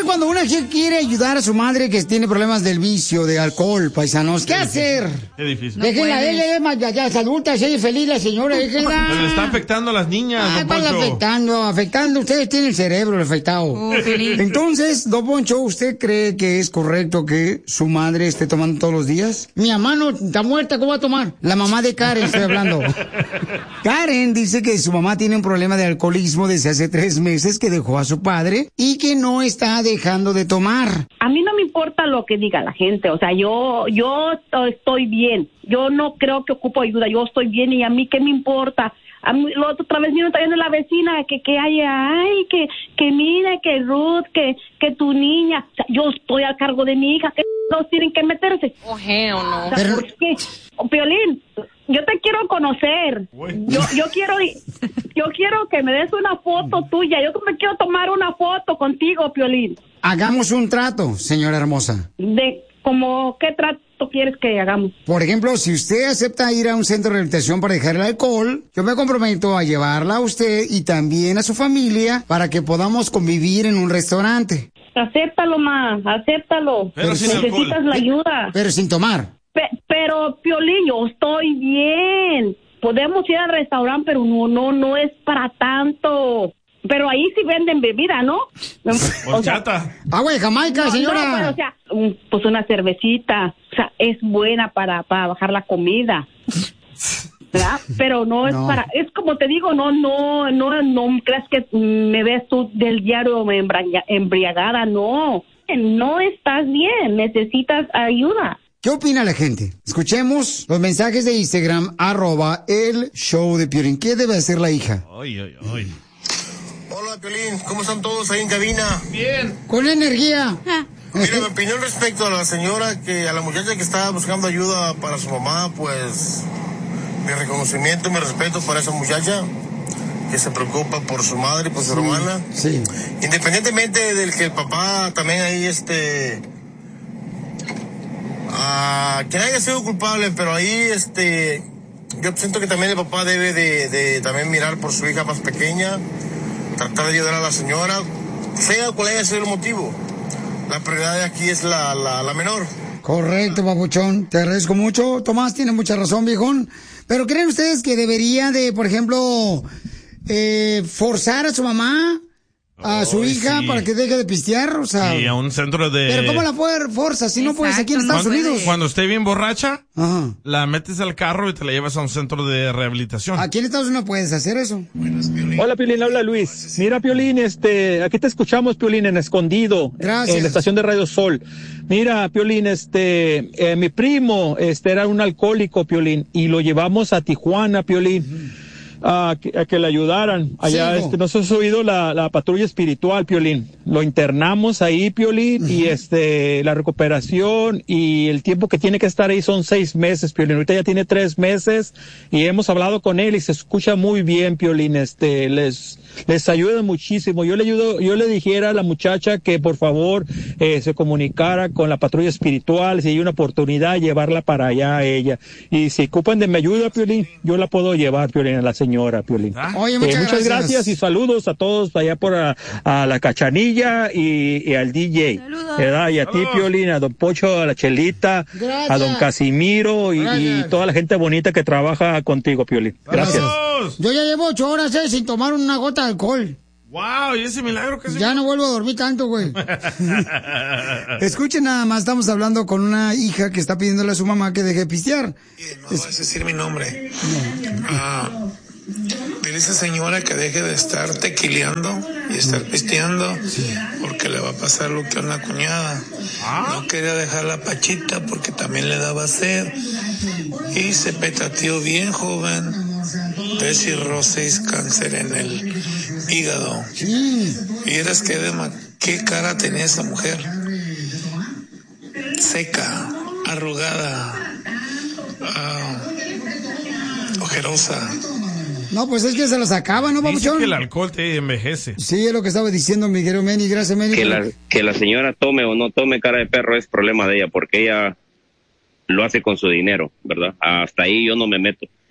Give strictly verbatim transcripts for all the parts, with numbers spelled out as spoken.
cuando una chica quiere ayudar a su madre que tiene problemas del vicio, de alcohol, paisanos, ¿qué hacer? Qué difícil. Déjenla, ella es ya es adulta, ella es feliz la señora, déjenla. Pero le está afectando a las niñas, Ay, don Poncho. afectando, afectando. Ustedes tienen el cerebro afectado. Oh, feliz. Entonces, don Poncho, ¿usted cree que es correcto que su madre esté tomando todos los días? Mi mamá no está muerta, ¿cómo va a tomar? La mamá de Karen estoy hablando. Karen dice que su mamá tiene un problema de alcoholismo desde hace tres meses que dejó a su padre y que no está dejando de tomar. A mí no me importa lo que diga la gente, o sea, yo yo estoy bien, yo no creo que ocupo ayuda, yo estoy bien y a mí qué me importa. A mí, la otra vez vino también de la vecina que que hay, ay, que que mira, que Ruth, que que tu niña, o sea, yo estoy a cargo de mi hija, que no tienen que meterse. Oh, hell no. O sea, ¿por qué? Oh, Piolín, yo te quiero conocer. Yo yo quiero yo quiero que me des una foto tuya. Yo me quiero tomar una foto contigo, Piolín. Hagamos un trato, señora hermosa. De como qué trato quieres que hagamos. Por ejemplo, si usted acepta ir a un centro de rehabilitación para dejar el alcohol, yo me comprometo a llevarla a usted y también a su familia para que podamos convivir en un restaurante. Acéptalo, ma, acéptalo. Pero sin necesitas alcohol. la ayuda. Pero sin tomar. Pe- pero, Piolín, yo estoy bien. Podemos ir al restaurante, pero no, no, no es para tanto. Pero ahí sí venden bebida, ¿no? Horchata. Agua de Jamaica, no, señora. No, pero, o sea, un- pues una cervecita. O sea, es buena para, para bajar la comida. ¿Verdad? Pero no es No. para, es como te digo, no, no, no, no creas que me ves tú del diario embra- embriagada, no. No estás bien, necesitas ayuda. ¿Qué opina la gente? Escuchemos los mensajes de Instagram, arroba el show de Piolín. ¿Qué debe hacer la hija? Ay, ay, ay. Hola, Piolín, ¿cómo están todos ahí en cabina? Bien. Con energía. Mira, mi opinión respecto a la señora, que a la muchacha que está buscando ayuda para su mamá, pues mi reconocimiento y mi respeto para esa muchacha que se preocupa por su madre y por su Sí, hermana. sí. Independientemente del que el papá también ahí, este, ah, que haya sido culpable, pero ahí, este, yo siento que también el papá debe de, de también mirar por su hija más pequeña, tratar de ayudar a la señora, sea cual haya sido el motivo. La prioridad de aquí es la, la, la menor. Correcto, papuchón. Te agradezco mucho. Tomás tiene mucha razón, viejón. Pero ¿creen ustedes que debería de, por ejemplo, eh, forzar a su mamá, a su Ay, hija, sí. para que deje de pistear? O sea, Sí, a un centro de... pero ¿cómo la puede forzar si no puedes aquí en Estados cuando, Unidos? Cuando esté bien borracha, Ajá. la metes al carro y te la llevas a un centro de rehabilitación. Aquí en Estados Unidos no puedes hacer eso. Hola, Piolín, habla Luis. Mira, Piolín, este, aquí te escuchamos, Piolín, en Escondido. Gracias. En la estación de Radio Sol. Mira, Piolín, este, eh, mi primo, este, era un alcohólico, Piolín, y lo llevamos a Tijuana, Piolín. A que, a que le ayudaran. Allá, Sí, no. este, nos has oído la, la patrulla espiritual, Piolín. Lo internamos ahí, Piolín, uh-huh. y este, la recuperación y el tiempo que tiene que estar ahí son seis meses, Piolín. Ahorita ya tiene tres meses y hemos hablado con él y se escucha muy bien, Piolín. Este, les, les ayuda muchísimo. Yo le ayudo, yo le dijera a la muchacha que por favor, eh, se comunicara con la patrulla espiritual, si hay una oportunidad, llevarla para allá a ella. Y si ocupan de mi ayuda, Piolín, yo la puedo llevar, Piolín, a la señora, Piolín. Oye, Eh, muchas, muchas gracias. gracias y saludos a todos allá por a, a la Cachanilla y, y al D J, ¿verdad? Y a ti, Piolín, a don Pocho, a la Chelita, Gracias. a don Casimiro y, y toda la gente bonita que trabaja contigo, Piolín. Gracias. Yo ya llevo ocho horas eh, sin tomar una gota de alcohol. Wow, y ese milagro que se... Ya no vuelvo a dormir tanto, güey. Escuchen nada más, estamos hablando con una hija que está pidiéndole a su mamá que deje de pistear. No vas a decir mi nombre. Ah, dile a esa señora que deje de estar tequileando y estar pisteando, porque le va a pasar lo que a una cuñada. No quería dejar la pachita porque también le daba sed y se petateó bien joven de cirrosis, cáncer en el hígado. Y eras que de ma- qué cara tenía esa mujer, seca, arrugada, ah, ojerosa. No, pues es que se las acaba, ¿no, Dice papuchón? que el alcohol te envejece. Sí, es lo que estaba diciendo mi querido Manny. Gracias, Manny. Que la, que la señora tome o no tome cara de perro es problema de ella, porque ella lo hace con su dinero, ¿verdad? Hasta ahí yo no me meto.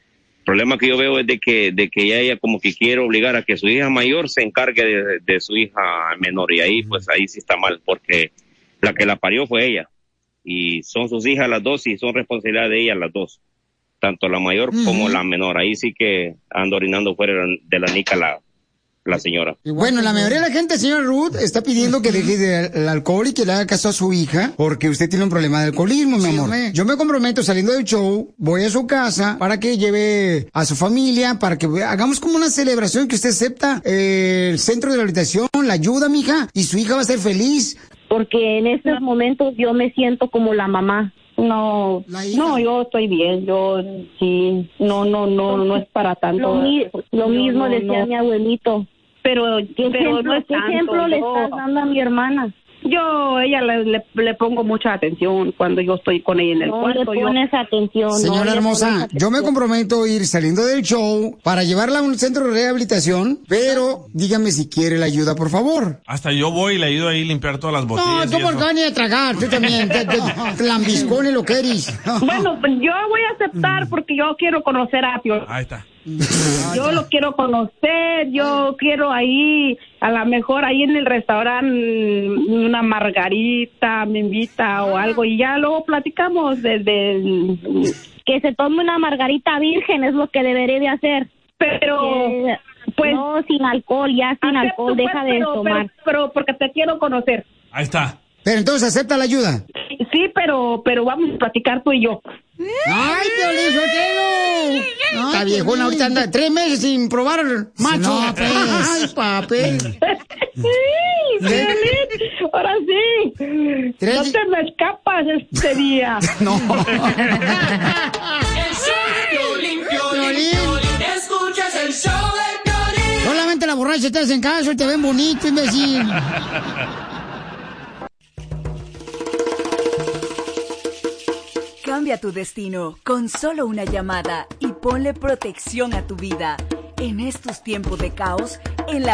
problema que yo veo es de que, de que ella, ella como que quiere obligar a que su hija mayor se encargue de, de su hija menor, y ahí pues ahí sí está mal, porque la que la parió fue ella, y son sus hijas las dos y son responsabilidad de ella las dos, tanto la mayor uh-huh. como la menor. Ahí sí que anda orinando fuera de la nica la, la señora. Bueno, la mayoría de la gente, señora Ruth, está pidiendo que deje de, el alcohol y que le haga caso a su hija, porque usted tiene un problema de alcoholismo, mi amor. Sí, yo me comprometo saliendo del show, voy a su casa para que lleve a su familia, para que hagamos como una celebración, que usted acepta eh, el centro de rehabilitación, la ayuda, mija, y su hija va a ser feliz. Porque en estos momentos yo me siento como la mamá. No, no, yo estoy bien, yo sí, no, no, no, no es para tanto. Lo, mi, lo mismo no, decía no. mi abuelito. Pero, ¿qué pero ejemplo, no es ¿qué tanto, ejemplo yo, le estás dando a mi hermana? Yo, ella le, le, le pongo mucha atención cuando yo estoy con ella en el no cuarto. Le pones yo... atención. Señora no hermosa, yo me comprometo a ir saliendo del show para llevarla a un centro de rehabilitación, pero dígame si quiere la ayuda, por favor. Hasta yo voy y le ayudo ahí a limpiar todas las botellas. No, tú por qué vas a tragar, tú también, te, te, te lambiscones lo que eres. Bueno, pues yo voy a aceptar porque yo quiero conocer a Pio. Ahí está. Yo lo quiero conocer, yo quiero ahí, a lo mejor ahí en el restaurante, una margarita, me invita o algo, y ya luego platicamos desde... Que se tome una margarita virgen es lo que debería de hacer. Pero... Que, pues... No, sin alcohol, ya sin alcohol, deja pues, de pero, tomar. Pero, pero porque te quiero conocer. Ahí está. Pero entonces acepta la ayuda. Sí, pero pero vamos a platicar tú y yo. ¡Ay, Piolín Sotelo! Está viejona, ahorita anda tres meses sin probar macho. No, pues. ¡Ay, papi! ¡Sí, Piolín! Ahora sí. ¿Tres? No te me escapas este día. No. El show de Piolín, Piolín, Piolín. Escuchas el show de Piolín. Solamente la borracha te hacen caso y te ven bonito, imbécil. Cambia tu destino con solo una llamada y ponle protección a tu vida. En estos tiempos de caos, en la